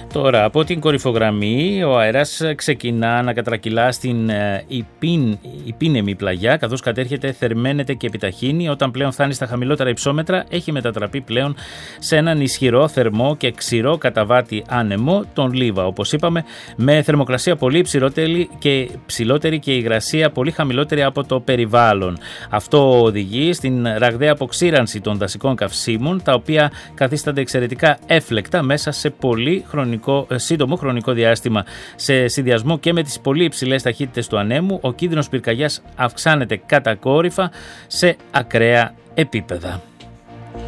Τώρα, από την κορυφογραμμή, ο αέρας ξεκινά να κατρακυλά στην υπήνεμη πλαγιά, καθώς κατέρχεται, θερμαίνεται και επιταχύνει. Όταν πλέον φτάνει στα χαμηλότερα υψόμετρα, έχει μετατραπεί πλέον σε έναν ισχυρό, θερμό και ξηρό καταβάτη άνεμο, τον Λίβα, όπως είπαμε, με θερμοκρασία πολύ ψηλότερη και υγρασία πολύ χαμηλότερη από το περιβάλλον. Αυτό οδηγεί στην ραγδαία αποξήρανση των δασικών καυσίμων, τα οποία καθίστανται εξαιρετικά έφλεκτα μέσα σε πολύ σύντομο χρονικό διάστημα. Σε συνδυασμό και με τις πολύ υψηλές ταχύτητες του ανέμου, ο κίνδυνος πυρκαγιάς αυξάνεται κατακόρυφα σε ακραία επίπεδα.